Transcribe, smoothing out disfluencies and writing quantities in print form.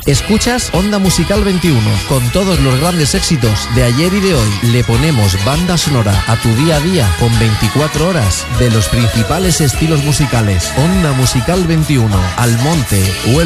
Escuchas Onda Musical 21, con todos los grandes éxitos de ayer y de hoy. Le ponemos banda sonora a tu día a día con 24 horas de los principales estilos musicales. Onda Musical 21, Almonte, Huelva.